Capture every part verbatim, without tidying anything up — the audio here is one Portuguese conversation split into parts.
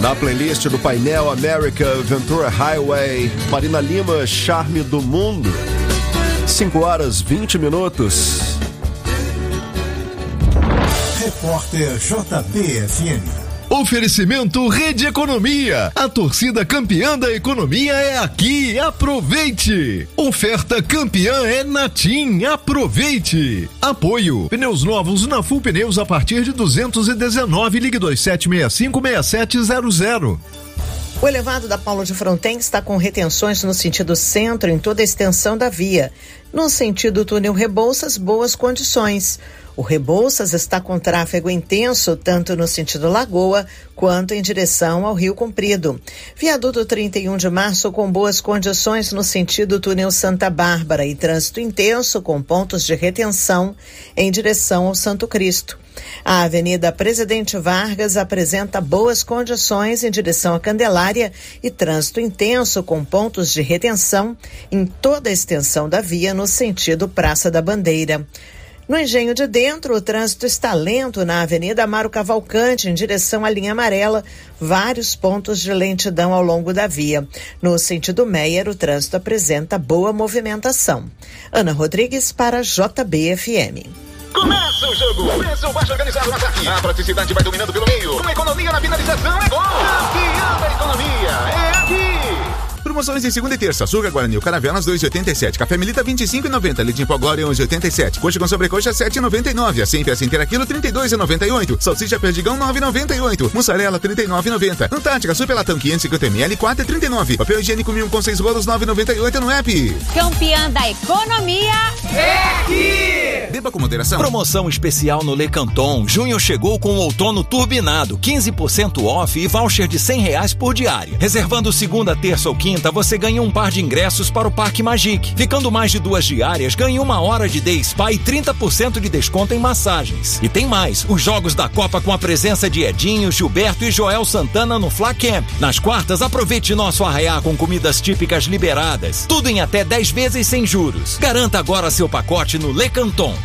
Na playlist do Painel América, Ventura Highway, Marina Lima, Charme do Mundo. cinco horas e vinte minutos. Repórter J B F M. Oferecimento Rede Economia. A torcida campeã da economia é aqui. Aproveite. Oferta campeã é na TIM. Aproveite. Apoio. Pneus novos na Full Pneus a partir de duzentos e dezenove. Ligue dois sete seis cinco seis sete zero zero. O elevado da Paulo de Fronten está com retenções no sentido centro em toda a extensão da via. No sentido túnel Rebouças, boas condições. O Rebouças está com tráfego intenso tanto no sentido Lagoa quanto em direção ao Rio Comprido. Viaduto trinta e um de março com boas condições no sentido túnel Santa Bárbara e trânsito intenso com pontos de retenção em direção ao Santo Cristo. A Avenida Presidente Vargas apresenta boas condições em direção à Candelária e trânsito intenso com pontos de retenção em toda a extensão da via no sentido Praça da Bandeira. No Engenho de Dentro, o trânsito está lento na Avenida Amaro Cavalcante, em direção à linha amarela, vários pontos de lentidão ao longo da via. No sentido Meier, o trânsito apresenta boa movimentação. Ana Rodrigues para J B F M. Começa o jogo, preço baixo organizado no ataque. A praticidade vai dominando pelo meio. Com economia na finalização é gol. Campeão da economia é aqui. Promoções em segunda e terça. Açúcar Guarani, Caravelas dois e oitenta e sete. Café Melita vinte e cinco e noventa. Leite em pó Glória onze e oitenta e sete. Coxa com sobrecoxa sete e noventa e nove. Assim assim ter aquilo trinta e dois e noventa e oito. Salsicha Perdigão nove e noventa e oito. Mussarela trinta e nove e noventa. Antártica Super Latão quinhentos e cinquenta mililitros quatro e trinta e nove. Papel higiênico mil com seis rolos nove e noventa e oito no app. Campeã da economia é aqui. Beba com moderação. Promoção especial no Le Canton. Junho chegou com o outono turbinado. quinze por cento off e voucher de cem reais por diária. Reservando segunda, terça ou quinta, você ganha um par de ingressos para o Parque Magic. Ficando mais de duas diárias, ganha uma hora de Day Spa e trinta por cento de desconto em massagens. E tem mais, os jogos da Copa com a presença de Edinho, Gilberto e Joel Santana no Fla Camp. Nas quartas, aproveite nosso arraiá com comidas típicas liberadas. Tudo em até dez vezes sem juros. Garanta agora seu pacote no Le Canton.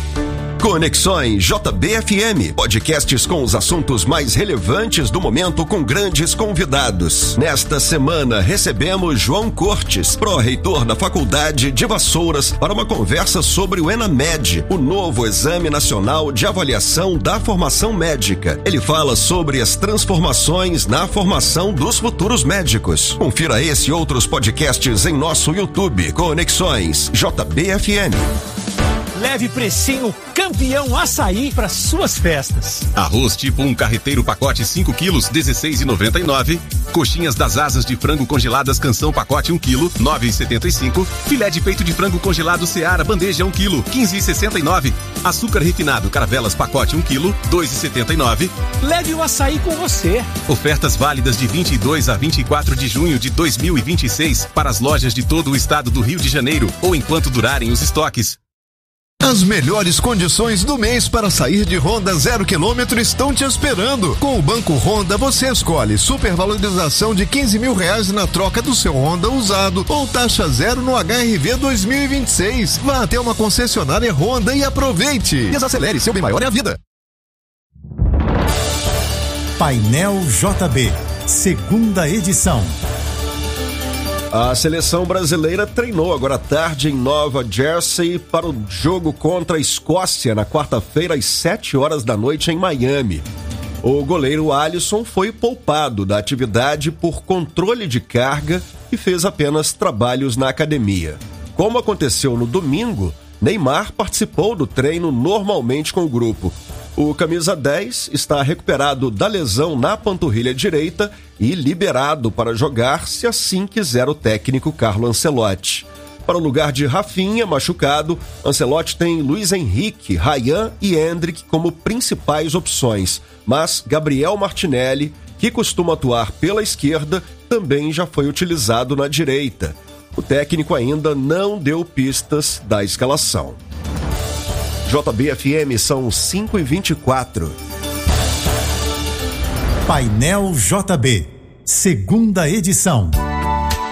Conexões J B F M, podcasts com os assuntos mais relevantes do momento com grandes convidados. Nesta semana recebemos João Cortes, pró-reitor da Faculdade de Vassouras, para uma conversa sobre o ENAMED, o novo Exame Nacional de Avaliação da Formação Médica. Ele fala sobre as transformações na formação dos futuros médicos. Confira esse e outros podcasts em nosso YouTube. Conexões J B F M. Leve precinho campeão açaí para suas festas. Arroz tipo um carreteiro pacote cinco quilos, dezesseis e noventa e nove. Coxinhas das asas de frango congeladas Canção pacote um quilo, nove e setenta e cinco. Filé de peito de frango congelado Seara bandeja um quilo, quinze e sessenta e nove. Açúcar refinado Caravelas pacote um quilo, dois e setenta e nove. Leve o açaí com você. Ofertas válidas de vinte e dois a vinte e quatro de junho de dois mil e vinte e seis para as lojas de todo o estado do Rio de Janeiro ou enquanto durarem os estoques. As melhores condições do mês para sair de Honda zero quilômetro estão te esperando. Com o Banco Honda você escolhe supervalorização de quinze mil reais na troca do seu Honda usado ou taxa zero no H R V dois mil e vinte e seis. Vá até uma concessionária Honda e aproveite. Desacelere, seu bem maior é a vida. Painel J B, segunda edição. A seleção brasileira treinou agora à tarde em Nova Jersey para o jogo contra a Escócia na quarta-feira às sete horas da noite em Miami. O goleiro Alisson foi poupado da atividade por controle de carga e fez apenas trabalhos na academia. Como aconteceu no domingo, Neymar participou do treino normalmente com o grupo. O camisa dez está recuperado da lesão na panturrilha direita e liberado para jogar se assim quiser o técnico Carlo Ancelotti. Para o lugar de Rafinha, machucado, Ancelotti tem Luiz Henrique, Ryan e Endrick como principais opções, mas Gabriel Martinelli, que costuma atuar pela esquerda, também já foi utilizado na direita. O técnico ainda não deu pistas da escalação. J B F M são cinco e vinte e quatro. Painel J B, segunda edição.